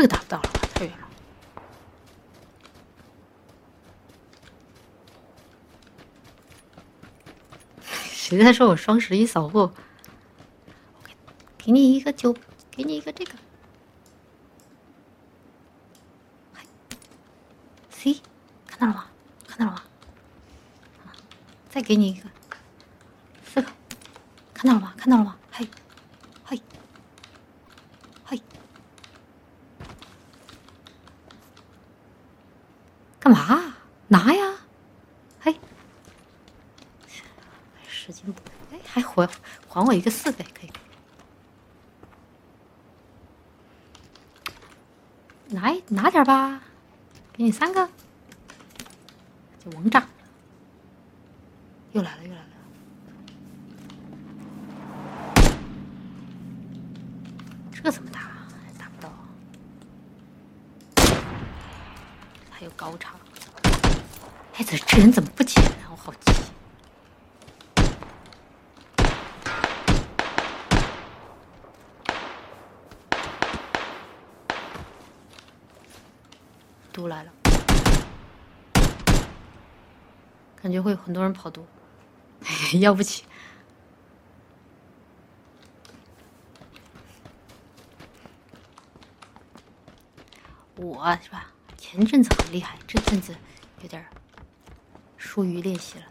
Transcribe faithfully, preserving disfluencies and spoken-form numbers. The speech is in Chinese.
这个打不到了吧？太远了。谁在说我双十一扫货？给给你一个酒，给你一个这个。C， 看到了吗？看到了吗？啊，再给你一个，四个，看到了吗？看到了吗？嘿，嘿，嘿，干嘛？拿呀！嘿，使劲补，哎，还还还我一个四个，可以。拿拿点吧，给你三个。这王炸，又来了，又来了。这怎么打？打不到。还有高潮。哎，这这人怎么不捡啊？我好急。毒来了，感觉会有很多人跑毒，要不起。我是吧？前阵子很厉害，这阵子有点疏于练习了。